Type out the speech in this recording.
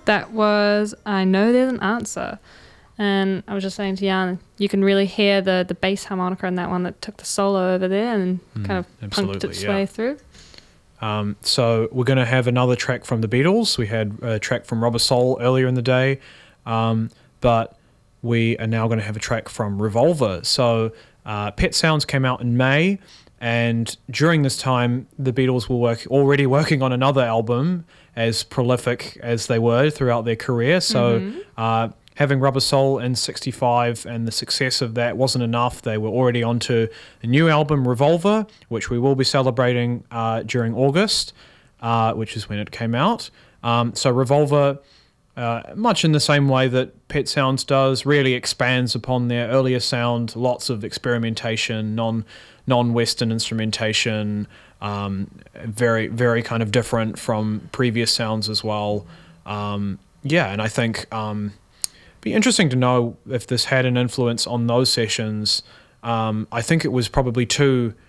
That was I Know There's an Answer. And I was just saying to Jan, you can really hear the bass harmonica in that one that took the solo over there and kind of punked its way through. So we're going to have another track from the Beatles. We had a track from Rubber Soul earlier in the day, but we are now going to have a track from Revolver. So Pet Sounds came out in May, and during this time, the Beatles were already working on another album, as prolific as they were throughout their career. So having Rubber Soul in 65 and the success of that wasn't enough. They were already onto a new album, Revolver, which we will be celebrating during August, which is when it came out. So Revolver, much in the same way that Pet Sounds does, really expands upon their earlier sound, lots of experimentation, non-Western instrumentation, very, very kind of different from previous sounds as well. And I think be interesting to know if this had an influence on those sessions. I think it was probably too